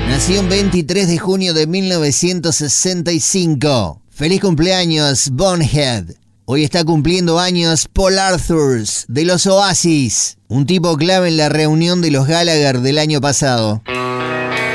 Nació el 23 de junio de 1965. ¡Feliz cumpleaños, Bonehead! Hoy está cumpliendo años Paul Arthurs, de los Oasis, un tipo clave en la reunión de los Gallagher del año pasado.